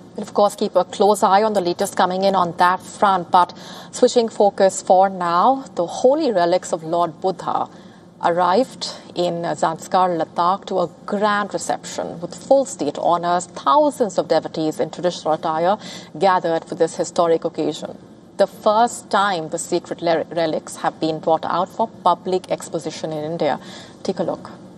We'll, of course, keep a close eye on the latest coming in on that front. But switching focus for now, the holy relics of Lord Buddha arrived in Zanskar, Ladakh, to a grand reception with full state honors. Thousands of devotees in traditional attire gathered for this historic occasion. The first time the sacred relics have been brought out for public exposition in India. Take a look.